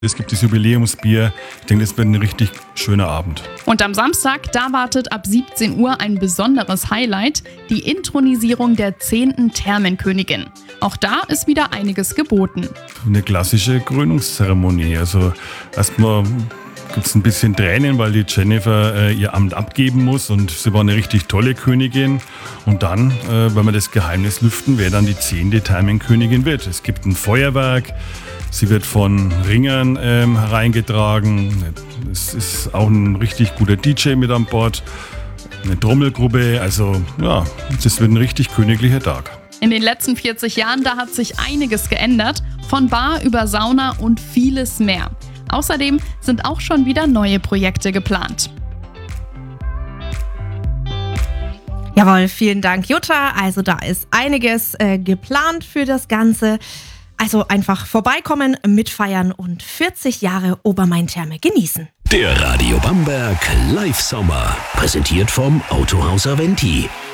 Es gibt das Jubiläumsbier. Ich denke, das wird ein richtig schöner Abend. Und am Samstag, da wartet ab 17 Uhr ein besonderes Highlight, die Inthronisierung der 10. Thermenkönigin. Auch da ist wieder einiges geboten. Eine klassische Krönungszeremonie. Also erstmal gibt es ein bisschen Tränen, weil die Jennifer ihr Amt abgeben muss und sie war eine richtig tolle Königin. Und dann, wenn wir das Geheimnis lüften, wer dann die 10. Thermenkönigin wird. Es gibt ein Feuerwerk. Sie wird von Ringern hereingetragen. Es ist auch ein richtig guter DJ mit an Bord. Eine Trommelgruppe. Also ja, das wird ein richtig königlicher Tag. In den letzten 40 Jahren, da hat sich einiges geändert. Von Bar über Sauna und vieles mehr. Außerdem sind auch schon wieder neue Projekte geplant. Jawohl, vielen Dank, Jutta. Also da ist einiges geplant für das Ganze. Also einfach vorbeikommen, mitfeiern und 40 Jahre Obermain-Therme genießen. Der Radio Bamberg Live Sommer, präsentiert vom Autohaus Aventi.